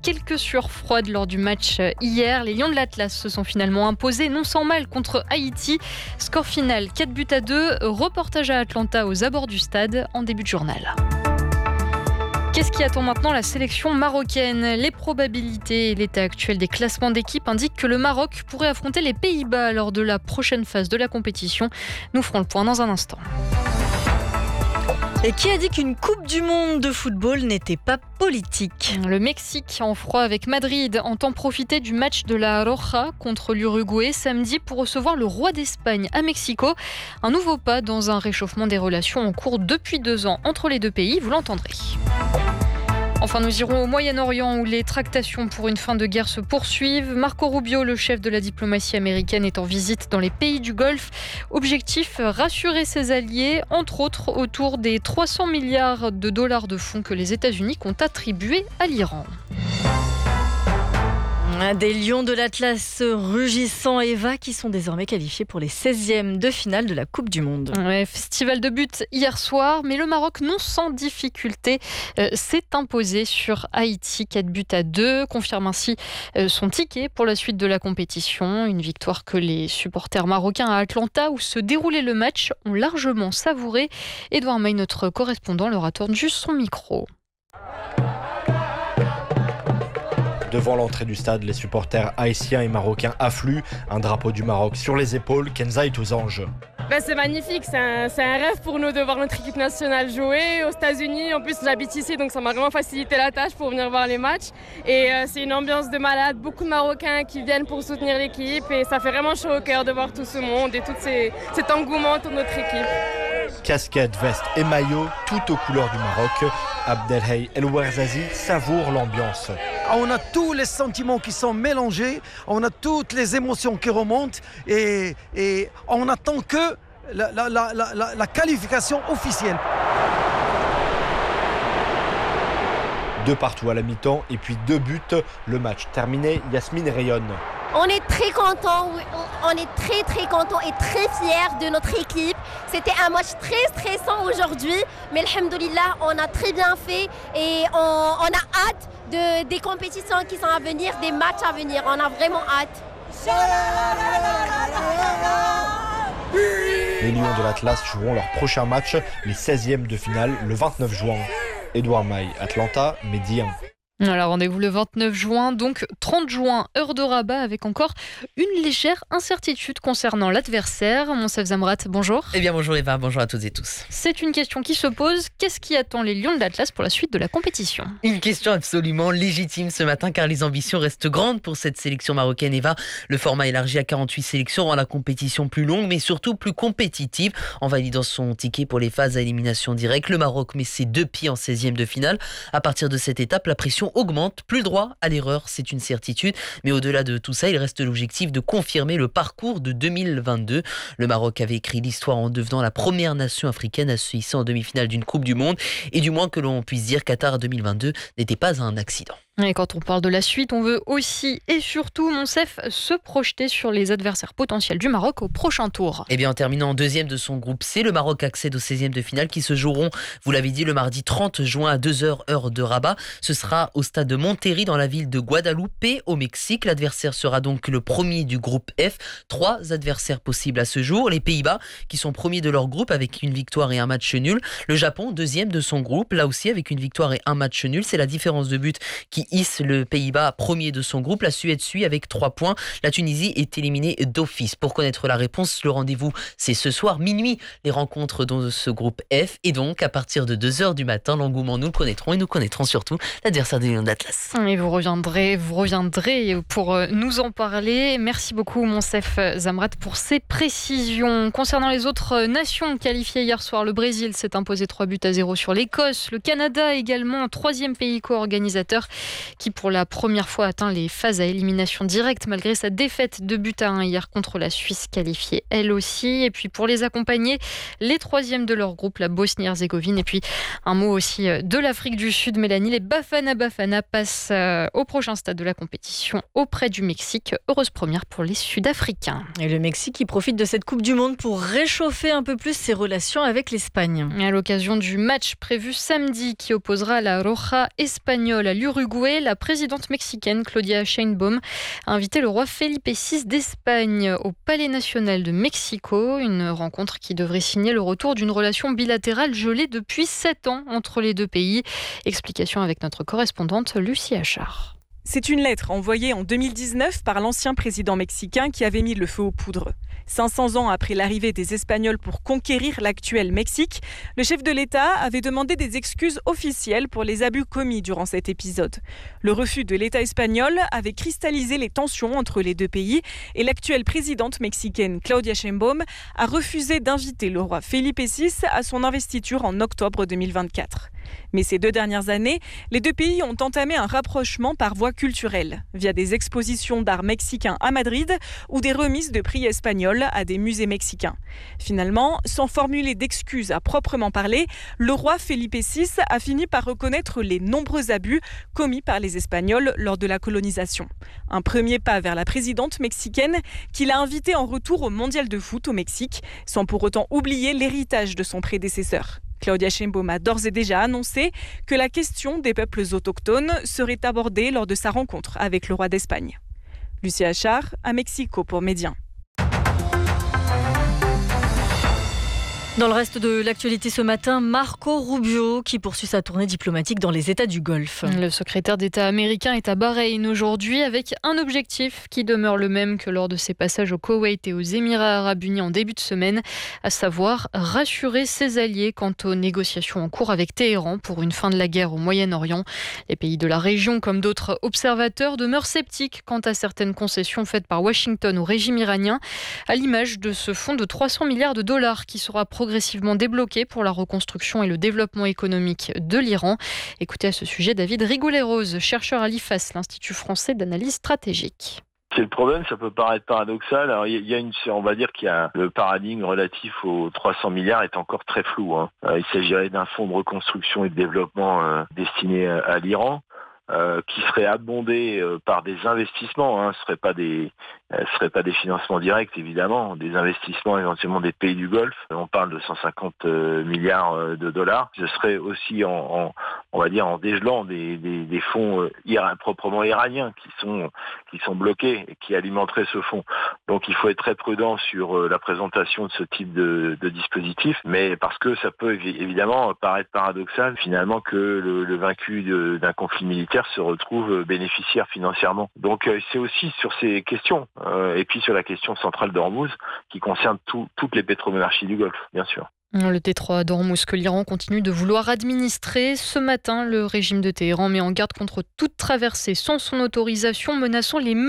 quelques sueurs froides lors du match hier. Les Lions de l'Atlas se sont finalement imposés, non sans mal, contre Haïti. Score final 4-2. Reportage à Atlanta aux abords du stade en début de journal. Qu'est-ce qui attend maintenant la sélection marocaine ? Les probabilités et l'état actuel des classements d'équipe indiquent que le Maroc pourrait affronter les Pays-Bas lors de la prochaine phase de la compétition. Nous ferons le point dans un instant. Et qui a dit qu'une Coupe du Monde de football n'était pas politique ? Le Mexique, en froid avec Madrid, entend profiter du match de la Roja contre l'Uruguay samedi pour recevoir le roi d'Espagne à Mexico. Un nouveau pas dans un réchauffement des relations en cours depuis 2 ans entre les deux pays, vous l'entendrez. Enfin, nous irons au Moyen-Orient où les tractations pour une fin de guerre se poursuivent. Marco Rubio, le chef de la diplomatie américaine, est en visite dans les pays du Golfe. Objectif, rassurer ses alliés, entre autres autour des 300 milliards de dollars de fonds que les États-Unis comptent attribuer à l'Iran. Des Lions de l'Atlas rugissants, Eva, qui sont désormais qualifiés pour les 16e de finale de la Coupe du Monde. Ouais, festival de buts hier soir, mais le Maroc, non sans difficulté, s'est imposé sur Haïti 4-2, confirme ainsi son ticket pour la suite de la compétition. Une victoire que les supporters marocains à Atlanta, où se déroulait le match, ont largement savouré. Edouard May, notre correspondant, leur a tourné juste son micro. Devant l'entrée du stade, les supporters haïtiens et marocains affluent, un drapeau du Maroc sur les épaules. Kenza est aux anges. C'est magnifique, c'est un rêve pour nous de voir notre équipe nationale jouer aux États-Unis. En plus, j'habite ici, donc ça m'a vraiment facilité la tâche pour venir voir les matchs. Et c'est une ambiance de malade, beaucoup de Marocains qui viennent pour soutenir l'équipe. Et ça fait vraiment chaud au cœur de voir tout ce monde et tout cet engouement autour de notre équipe. Casquette, veste et maillot, tout aux couleurs du Maroc. Abdelhey El Ouarzazi savoure l'ambiance. On a tous les sentiments qui sont mélangés, on a toutes les émotions qui remontent et on attend que la qualification officielle. 2 partout à la mi-temps et puis 2 buts. Le match terminé, Yasmine rayonne. On est très contents, on est très contents et très fiers de notre équipe. C'était un match très stressant aujourd'hui, mais alhamdoulilah, on a très bien fait et on a hâte des compétitions qui sont à venir, des matchs à venir. On a vraiment hâte. Les Lions de l'Atlas joueront leur prochain match, les 16e de finale, le 29 juin. Edouard May, Atlanta, Midi 1. Alors rendez-vous le 29 juin, donc 30 juin, heure de Rabat, avec encore une légère incertitude concernant l'adversaire. Monsef Zamrat, bonjour. Eh bien bonjour Eva, bonjour à toutes et tous. C'est une question qui se pose. Qu'est-ce qui attend les Lions de l'Atlas pour la suite de la compétition ? Une question absolument légitime ce matin car les ambitions restent grandes pour cette sélection marocaine. Eva, le format élargi à 48 sélections rend la compétition plus longue mais surtout plus compétitive. En validant son ticket pour les phases à élimination directe, le Maroc met ses 2 pieds en 16e de finale. À partir de cette étape, la pression augmente, plus le droit à l'erreur, c'est une certitude. Mais au-delà de tout ça, il reste l'objectif de confirmer le parcours de 2022. Le Maroc avait écrit l'histoire en devenant la première nation africaine à se hisser en demi-finale d'une Coupe du Monde. Et du moins que l'on puisse dire Qatar 2022 n'était pas un accident. Et quand on parle de la suite, on veut aussi et surtout, Monsef, se projeter sur les adversaires potentiels du Maroc au prochain tour. Eh bien, en terminant en 2e de son groupe C, le Maroc accède aux 16e de finale qui se joueront, vous l'avez dit, le mardi 30 juin à 2h heure de Rabat. Ce sera au stade de Monterrey dans la ville de Guadeloupe au Mexique. L'adversaire sera donc le premier du groupe F. 3 adversaires possibles à ce jour. Les Pays-Bas qui sont premiers de leur groupe avec une victoire et un match nul. Le Japon 2e de son groupe, là aussi avec une victoire et un match nul. C'est la différence de but qui hisse le Pays-Bas premier de son groupe. La Suède suit avec 3 points. La Tunisie est éliminée d'office. Pour connaître la réponse, le rendez-vous c'est ce soir minuit. Les rencontres dans ce groupe F et donc à partir de 2h du matin, l'engouement nous le connaîtrons et nous connaîtrons surtout l'adversaire des Lions d'Atlas. Et vous reviendrez pour nous en parler. Merci beaucoup Monsef Zamrat pour ces précisions. Concernant les autres nations qualifiées hier soir, le Brésil s'est imposé 3-0 sur l'Écosse. Le Canada également, 3e pays co-organisateur qui pour la première fois atteint les phases à élimination directe malgré sa défaite de 2-1 hier contre la Suisse qualifiée elle aussi. Et puis pour les accompagner, les 3e de leur groupe, la Bosnie-Herzégovine. Et puis un mot aussi de l'Afrique du Sud, Mélanie, les Bafana Bafana passent au prochain stade de la compétition auprès du Mexique. Heureuse première pour les Sud-Africains. Et le Mexique qui profite de cette Coupe du Monde pour réchauffer un peu plus ses relations avec l'Espagne. À l'occasion du match prévu samedi qui opposera la Roja espagnole à l'Uruguay. jouer. La présidente mexicaine Claudia Sheinbaum a invité le roi Felipe VI d'Espagne au Palais national de Mexico. Une rencontre qui devrait signer le retour d'une relation bilatérale gelée depuis 7 ans entre les deux pays. Explication avec notre correspondante Lucie Achard. C'est une lettre envoyée en 2019 par l'ancien président mexicain qui avait mis le feu aux poudres. 500 ans après l'arrivée des Espagnols pour conquérir l'actuel Mexique, le chef de l'État avait demandé des excuses officielles pour les abus commis durant cet épisode. Le refus de l'État espagnol avait cristallisé les tensions entre les deux pays et l'actuelle présidente mexicaine Claudia Sheinbaum a refusé d'inviter le roi Felipe VI à son investiture en octobre 2024. Mais ces 2 dernières années, les deux pays ont entamé un rapprochement par voie culturelle, via des expositions d'art mexicain à Madrid ou des remises de prix espagnols à des musées mexicains. Finalement, sans formuler d'excuses à proprement parler, le roi Felipe VI a fini par reconnaître les nombreux abus commis par les Espagnols lors de la colonisation. Un premier pas vers la présidente mexicaine qu'il a invitée en retour au Mondial de foot au Mexique, sans pour autant oublier l'héritage de son prédécesseur. Claudia Sheinbaum a d'ores et déjà annoncé que la question des peuples autochtones serait abordée lors de sa rencontre avec le roi d'Espagne. Lucie Achard, à Mexico pour Médien. Dans le reste de l'actualité ce matin, Marco Rubio qui poursuit sa tournée diplomatique dans les États du Golfe. Le secrétaire d'État américain est à Bahreïn aujourd'hui avec un objectif qui demeure le même que lors de ses passages au Koweït et aux Émirats arabes unis en début de semaine, à savoir rassurer ses alliés quant aux négociations en cours avec Téhéran pour une fin de la guerre au Moyen-Orient. Les pays de la région, comme d'autres observateurs, demeurent sceptiques quant à certaines concessions faites par Washington au régime iranien, à l'image de ce fonds de 300 milliards de dollars qui sera progressivement débloqué pour la reconstruction et le développement économique de l'Iran. Écoutez à ce sujet David Rigoulet-Rose, chercheur à l'IFAS, l'Institut français d'analyse stratégique. C'est le problème, ça peut paraître paradoxal. Alors, on va dire qu'il y a le paradigme relatif aux 300 milliards est encore très flou. Il s'agirait d'un fonds de reconstruction et de développement destiné à l'Iran. Qui serait abondé par des investissements, ce serait pas des financements directs évidemment, des investissements éventuellement des pays du Golfe. On parle de 150 milliards de dollars. Ce serait aussi on va dire en dégelant des fonds proprement iraniens qui sont bloqués et qui alimenteraient ce fonds. Donc il faut être très prudent sur la présentation de ce type de dispositif, mais parce que ça peut évidemment paraître paradoxal finalement que le vaincu d'un conflit militaire se retrouve bénéficiaire financièrement. Donc c'est aussi sur ces questions, et puis sur la question centrale d'Ormuz, qui concerne toutes les pétromonarchies du Golfe, bien sûr. Le détroit d'Ormuz que l'Iran continue de vouloir administrer. Ce matin, le régime de Téhéran met en garde contre toute traversée sans son autorisation, menaçant les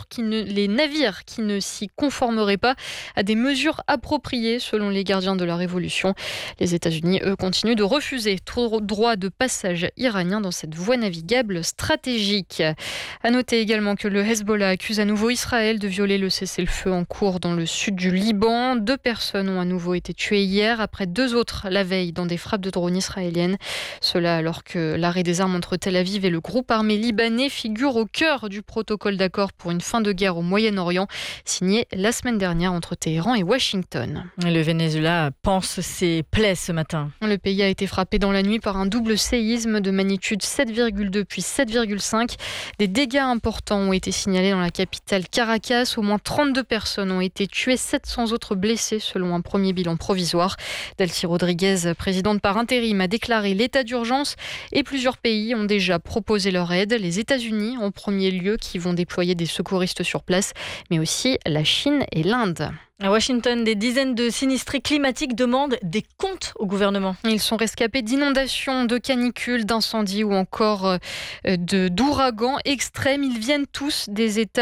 navires qui ne s'y conformeraient pas à des mesures appropriées selon les gardiens de la révolution. Les États-Unis, eux, continuent de refuser tout droit de passage iranien dans cette voie navigable stratégique. À noter également que le Hezbollah accuse à nouveau Israël de violer le cessez-le-feu en cours dans le sud du Liban. 2 personnes ont à nouveau été tuées hier, après 2 autres la veille dans des frappes de drones israéliennes. Cela alors que l'arrêt des armes entre Tel Aviv et le groupe armé libanais figure au cœur du protocole d'accord pour une fin de guerre au Moyen-Orient, signé la semaine dernière entre Téhéran et Washington. Le Venezuela pense ses plaies ce matin. Le pays a été frappé dans la nuit par un double séisme de magnitude 7,2 puis 7,5. Des dégâts importants ont été signalés dans la capitale Caracas. Au moins 32 personnes ont été tuées, 700 autres blessées selon un premier bilan provisoire. Delcy Rodriguez, présidente par intérim, a déclaré l'état d'urgence et plusieurs pays ont déjà proposé leur aide. Les États-Unis en premier lieu qui vont déployer des secouristes sur place, mais aussi la Chine et l'Inde. À Washington, des dizaines de sinistrés climatiques demandent des comptes au gouvernement. Ils sont rescapés d'inondations, de canicules, d'incendies ou encore d'ouragans extrêmes. Ils viennent tous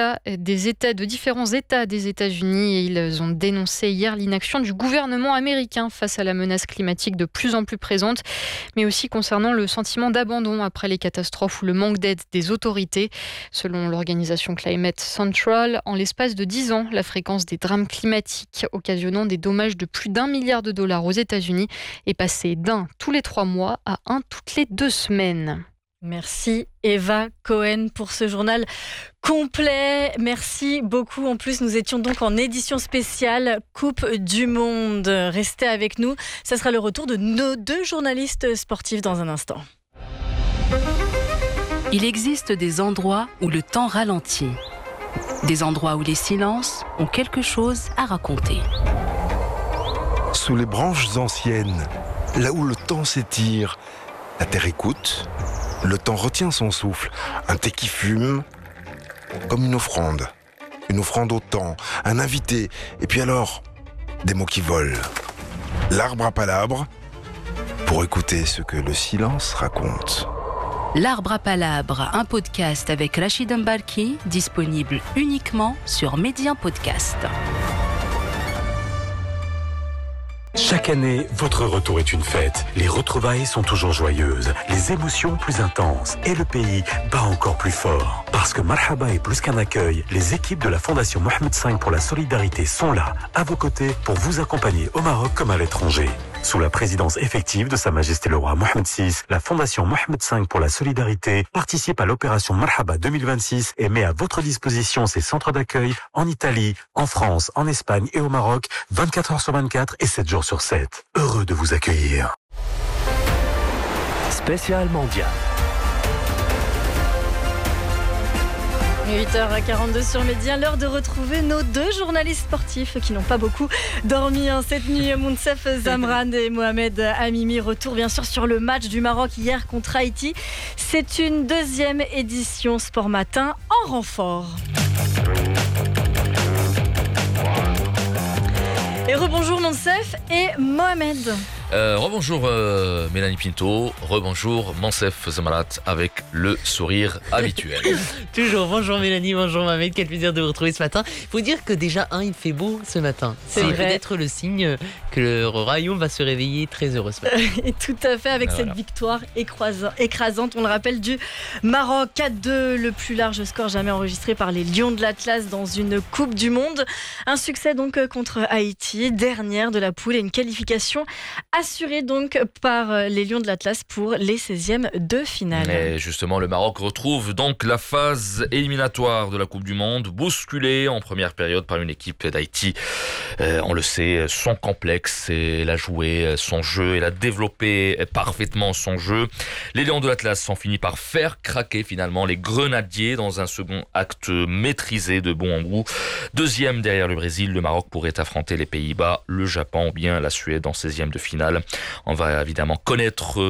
de différents États des États-Unis et ils ont dénoncé hier l'inaction du gouvernement américain face à la menace climatique de plus en plus présente, mais aussi concernant le sentiment d'abandon après les catastrophes ou le manque d'aide des autorités. Selon l'organisation Climate Central, en l'espace de 10 ans, la fréquence des drames climatiques occasionnant des dommages de plus d'$1 milliard aux États-Unis est passé d'1 tous les 3 mois à 1 toutes les 2 semaines. Merci Eva Cohen pour ce journal complet. Merci beaucoup. En plus, nous étions donc en édition spéciale Coupe du Monde. Restez avec nous. Ça sera le retour de nos 2 journalistes sportifs dans un instant. Il existe des endroits où le temps ralentit. Des endroits où les silences ont quelque chose à raconter. Sous les branches anciennes, là où le temps s'étire, la terre écoute, le temps retient son souffle. Un thé qui fume, comme une offrande au temps, un invité, et puis alors, des mots qui volent. L'arbre à palabres, pour écouter ce que le silence raconte. L'Arbre à Palabres, un podcast avec Rachid Mbalki, disponible uniquement sur Médien Podcast. Chaque année, votre retour est une fête. Les retrouvailles sont toujours joyeuses, les émotions plus intenses et le pays bat encore plus fort. Parce que Marhaba est plus qu'un accueil, les équipes de la Fondation Mohamed V pour la solidarité sont là, à vos côtés, pour vous accompagner au Maroc comme à l'étranger. Sous la présidence effective de Sa Majesté le Roi Mohamed VI, la Fondation Mohamed V pour la solidarité participe à l'opération Marhaba 2026 et met à votre disposition ses centres d'accueil en Italie, en France, en Espagne et au Maroc, 24 heures sur 24 et 7 jours sur 7. Heureux de vous accueillir. Spécial mondial. 8h42 sur Média, l'heure de retrouver nos deux journalistes sportifs qui n'ont pas beaucoup dormi cette nuit. Mounsef Zamran et Mohamed Amimi. Retour bien sûr sur le match du Maroc hier contre Haïti. C'est une deuxième édition Sport Matin en renfort. Et rebonjour Mounsef et Mohamed. Rebonjour Mélanie Pinto, rebonjour Monsef Zamarat avec le sourire habituel. Toujours, bonjour Mélanie, bonjour Mohamed, quel plaisir de vous retrouver ce matin. Il faut dire que déjà, il fait beau ce matin. C'est peut-être le signe que le royaume va se réveiller très heureux ce matin. Et tout à fait, avec cette victoire écrasante, on le rappelle, du Maroc 4-2, le plus large score jamais enregistré par les Lions de l'Atlas dans une Coupe du Monde. Un succès donc contre Haïti, dernière de la poule et une qualification assuré donc par les Lions de l'Atlas pour les 16e de finale. Et justement, le Maroc retrouve donc la phase éliminatoire de la Coupe du Monde, bousculée en première période par une équipe d'Haïti. On le sait, son complexe, elle a joué son jeu, elle a développé parfaitement son jeu. Les Lions de l'Atlas ont fini par faire craquer finalement les Grenadiers dans un second acte maîtrisé de bout en bout. Deuxième derrière le Brésil, le Maroc pourrait affronter les Pays-Bas, le Japon ou bien la Suède en 16e de finale. On va évidemment connaître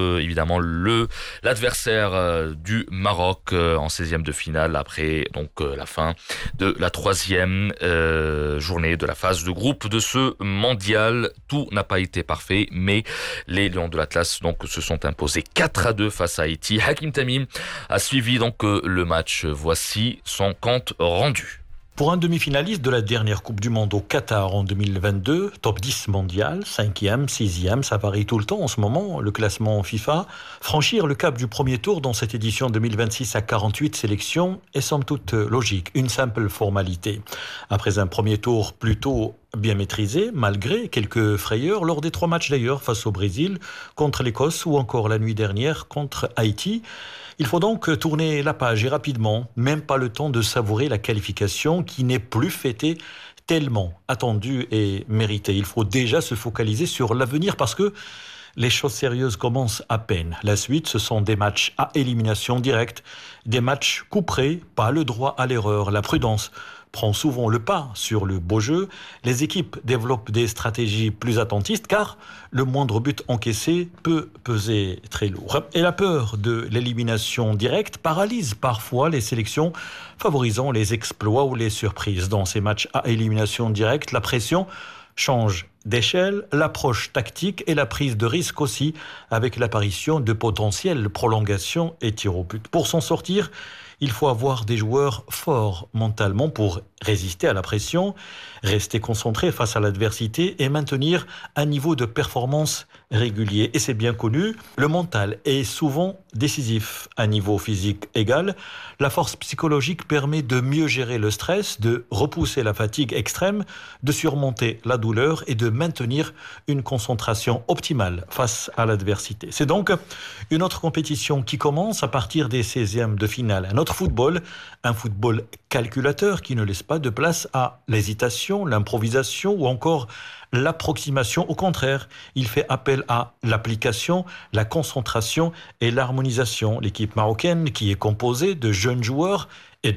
l'adversaire du Maroc en 16e de finale après donc la fin de la 3e journée de la phase de groupe de ce mondial. Tout n'a pas été parfait, mais les Lions de l'Atlas donc se sont imposés 4-2 face à Haïti. Hakim Tamim a suivi donc le match. Voici son compte rendu. Pour un demi-finaliste de la dernière Coupe du Monde au Qatar en 2022, top 10 mondial, 5e, 6e, ça varie tout le temps en ce moment, le classement FIFA, franchir le cap du premier tour dans cette édition 2026 à 48 sélections est somme toute logique, une simple formalité. Après un premier tour plutôt bien maîtrisé, malgré quelques frayeurs lors des 3 matchs d'ailleurs face au Brésil, contre l'Écosse ou encore la nuit dernière contre Haïti. Il faut donc tourner la page et rapidement, même pas le temps de savourer la qualification qui n'est plus fêtée, tellement attendue et méritée. Il faut déjà se focaliser sur l'avenir parce que les choses sérieuses commencent à peine. La suite, ce sont des matchs à élimination directe, des matchs couperés, pas le droit à l'erreur, la prudence prend souvent le pas sur le beau jeu. Les équipes développent des stratégies plus attentistes car le moindre but encaissé peut peser très lourd. Et la peur de l'élimination directe paralyse parfois les sélections, favorisant les exploits ou les surprises. Dans ces matchs à élimination directe, la pression change d'échelle, l'approche tactique et la prise de risque aussi, avec l'apparition de potentielles prolongations et tirs au but. Pour s'en sortir, il faut avoir des joueurs forts mentalement pour résister à la pression, rester concentré face à l'adversité et maintenir un niveau de performance régulier. Et c'est bien connu, le mental est souvent décisif. À niveau physique égal, la force psychologique permet de mieux gérer le stress, de repousser la fatigue extrême, de surmonter la douleur et de maintenir une concentration optimale face à l'adversité. C'est donc une autre compétition qui commence à partir des 16e de finale. Un autre notre football, un football calculateur qui ne laisse pas de place à l'hésitation, l'improvisation ou encore l'approximation. Au contraire, il fait appel à l'application, la concentration et l'harmonisation. L'équipe marocaine, qui est composée de jeunes joueurs,